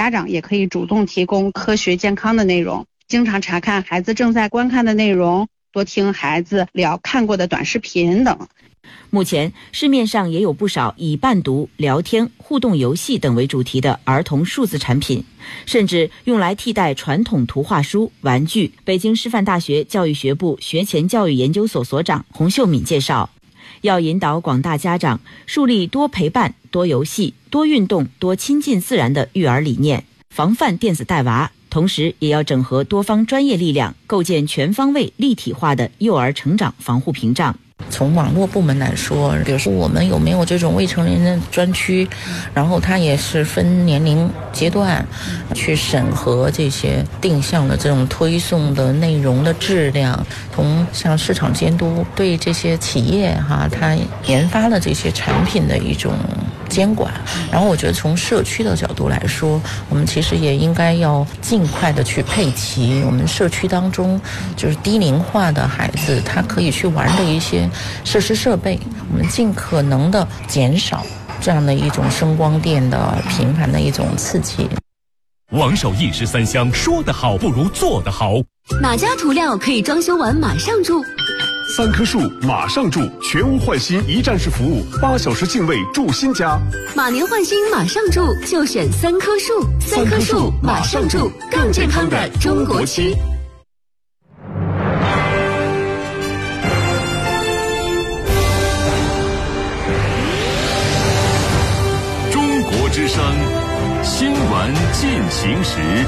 家长也可以主动提供科学健康的内容，经常查看孩子正在观看的内容，多听孩子聊看过的短视频等。 目前市面上也有不少以伴读、聊天、互动游戏等为主题的儿童数字产品，甚至用来替代传统图画书、玩具。北京师范大学教育学部学前教育研究所所长洪秀敏介绍，要引导广大家长树立多陪伴、多游戏、多运动、多亲近自然的育儿理念，防范电子带娃，同时也要整合多方专业力量，构建全方位立体化的幼儿成长防护屏障。 从网络部门来说，比如说我们有没有这种未成年人专区，然后它也是分年龄阶段去审核这些定向的这种推送的内容的质量，从像市场监督对这些企业它研发了这些产品的一种监管。然后我觉得从社区的角度来说，我们其实也应该要尽快的去配齐我们社区当中就是低龄化的孩子他可以去玩的一些设施设备，我们尽可能的减少这样的一种声光电的频繁的一种刺激。 王守义13香，说得好不如做得好。 哪家涂料可以装修完马上住 ？3棵树马上住，全屋换新一站式服务，8小时净位住新家。 马年换新马上住，就选3棵树。3棵树马上住，更健康的中国区。 中国之声，新闻进行时。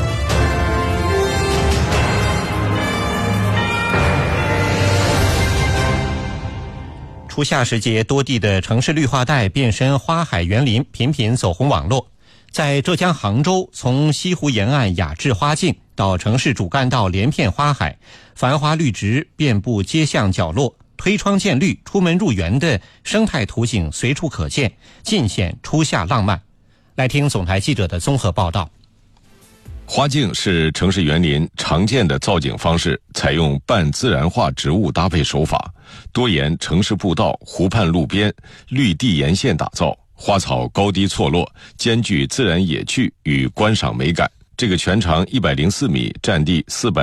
初夏时节，多地的城市绿化带变身花海园林，频频走红网络。在浙江杭州，从西湖沿岸雅致花径到城市主干道连片花海，繁花绿植遍布街巷角落，推窗见绿、出门入园的生态图景随处可见，尽显初夏浪漫。来听总台记者的综合报道。 花径是城市园林常见的造景方式，采用半自然化植物搭配手法，多沿城市步道、湖畔路边、绿地沿线打造，花草高低错落，兼具自然野趣与观赏美感。这个全长104米、占地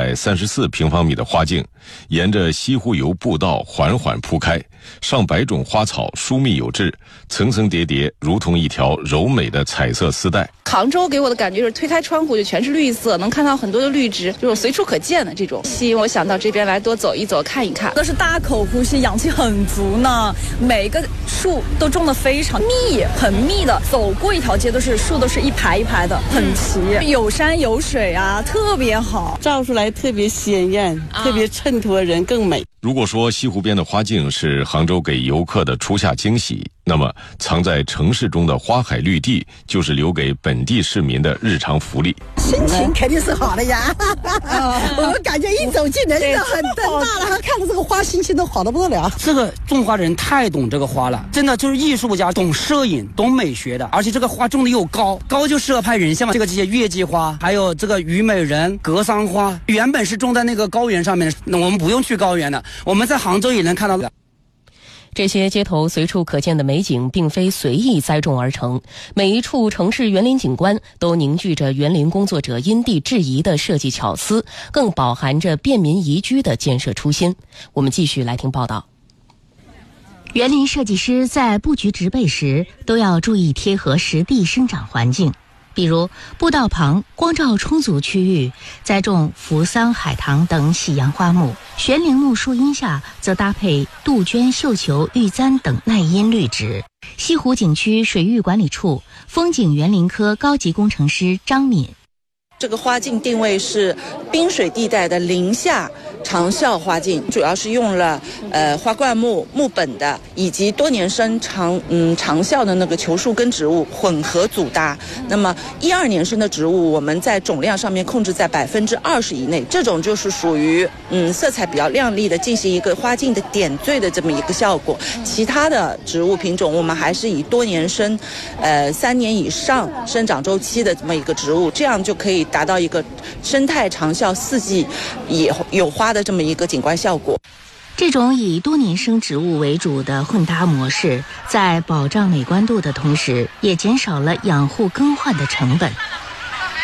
434平方米的花径，沿着西湖游步道缓缓铺开，上百种花草疏密有致，层层叠叠，如同一条柔美的彩色丝带。 杭州给我的感觉就是推开窗户就全是绿色，能看到很多的绿植，就是随处可见的这种，吸引我想到这边来多走一走看一看。 都是大口呼吸，氧气很足呢，每个树都种得非常密，很密的，走过一条街都是树，都是一排一排的，很齐，有山有水啊，特别好， 照出来特别鲜艳，特别衬托人更美。 如果说西湖边的花径是杭州给游客的初夏惊喜，那么藏在城市中的花海绿地就是留给本地市民的日常福利。 心情肯定是好的呀，我们感觉一走进来就很灯大了，看着这个花心情都好得不得了。 这个种花人太懂这个花了，真的就是艺术家，懂摄影，懂美学的，而且这个花种的又高，高就适合拍人像嘛。这些月季花，还有这个虞美人、格桑花，原本是种在那个高原上面的，那我们不用去高原的，我们在杭州也能看到的。 这些街头随处可见的美景并非随意栽种而成，每一处城市园林景观都凝聚着园林工作者因地制宜的设计巧思，更饱含着便民宜居的建设初心。我们继续来听报道。 园林设计师在布局植被时都要注意贴合实地生长环境，比如步道旁光照充足区域栽种扶桑、海棠等喜阳花木，悬铃木树荫下则搭配杜鹃、绣球、玉簪等耐阴绿植。西湖景区水域管理处风景园林科高级工程师张敏， 这个花径定位是滨水地带的林下长效花径，主要是用了花灌木、木本的以及多年生长效的那个球树根植物混合组搭。那么12年生的植物，我们在总量上面控制在20%以内，这种就是属于色彩比较亮丽的，进行一个花径的点缀的这么一个效果。其他的植物品种，我们还是以多年生，3年以上生长周期的这么一个植物，这样就可以达到一个生态长效4季也有花的这么一个景观效果。 这种以多年生植物为主的混搭模式，在保障美观度的同时，也减少了养护更换的成本。